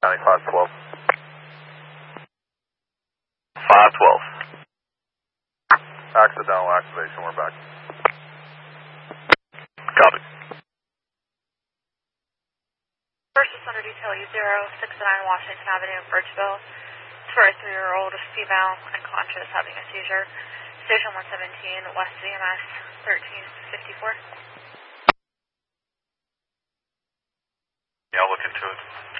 512. 512. Accidental activation, we're back. Copy. First responder detail U069 Washington Avenue, Birchville. It's for a 3-year-old female unconscious having a seizure. Station 117, West CMS 1354. Yeah, I'll look into it.